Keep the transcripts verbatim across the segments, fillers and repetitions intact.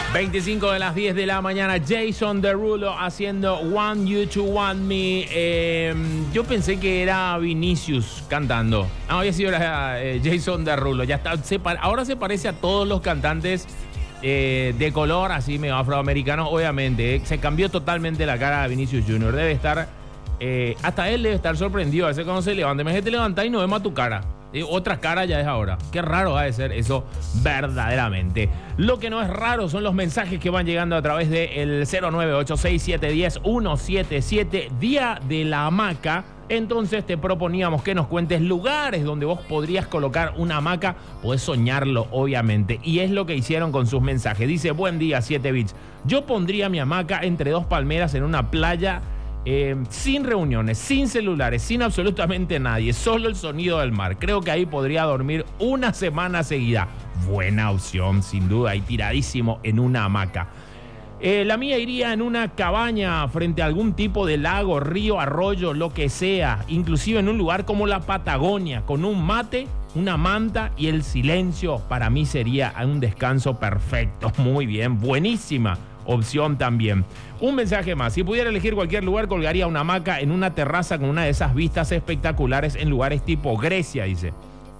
veinticinco de las diez de la mañana, Jason Derulo haciendo Want You to Want Me. Eh, yo pensé que era Vinicius cantando. No, había sido eh, Jason Derulo. Ya está, se, ahora se parece a todos los cantantes eh, de color, así medio afroamericanos, obviamente. Eh. Se cambió totalmente la cara de Vinicius Junior Debe estar, eh, hasta él debe estar sorprendido. A veces cuando se levanta, me te levantar y no vemos a tu cara. Eh, otra cara ya es ahora. Qué raro va a ser eso verdaderamente. Lo que no es raro son los mensajes que van llegando a través del cero nueve ocho seis siete uno cero uno siete siete. Día de la hamaca. Entonces te proponíamos que nos cuentes lugares donde vos podrías colocar una hamaca. Podés soñarlo, obviamente. Y es lo que hicieron con sus mensajes. Dice, buen día, siete bits. Yo pondría mi hamaca entre dos palmeras en una playa, Eh, sin reuniones, sin celulares, sin absolutamente nadie, solo el sonido del mar. Creo que ahí podría dormir una semana seguida. Buena opción, sin duda, y tiradísimo en una hamaca. Eh, la mía iría en una cabaña frente a algún tipo de lago, río, arroyo, lo que sea, inclusive en un lugar como la Patagonia, con un mate, una manta y el silencio. Para mí sería un descanso perfecto. Muy bien, buenísima opción también. Un mensaje más. Si pudiera elegir cualquier lugar, colgaría una hamaca en una terraza con una de esas vistas espectaculares en lugares tipo Grecia, dice.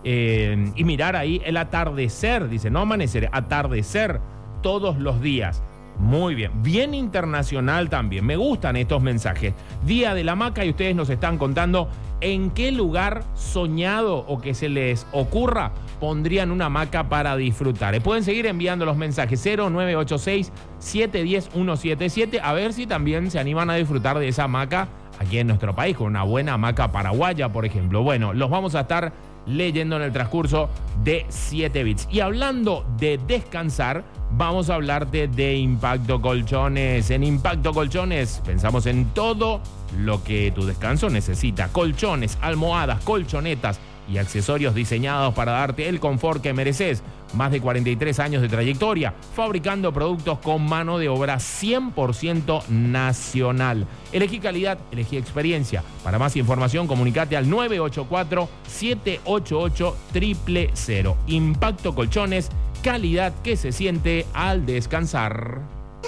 Eh, y mirar ahí el atardecer, dice, no amanecer, atardecer todos los días. Muy bien, bien internacional también. Me gustan estos mensajes. Día de la hamaca y ustedes nos están contando en qué lugar soñado o que se les ocurra pondrían una hamaca para disfrutar. Eh, pueden seguir enviando los mensajes cero nueve ocho seis siete uno cero uno siete siete a ver si también se animan a disfrutar de esa hamaca aquí en nuestro país, con una buena hamaca paraguaya, por ejemplo. Bueno, los vamos a estar leyendo en el transcurso de siete bits. Y hablando de descansar, vamos a hablarte de Impacto Colchones. En Impacto Colchones pensamos en todo lo que tu descanso necesita. Colchones, almohadas, colchonetas y accesorios diseñados para darte el confort que mereces. Más de cuarenta y tres años de trayectoria, fabricando productos con mano de obra cien por ciento nacional. Elegí calidad, elegí experiencia. Para más información, comunicate al nueve ocho cuatro siete ocho ocho cero cero cero. Impacto Colchones, calidad que se siente al descansar.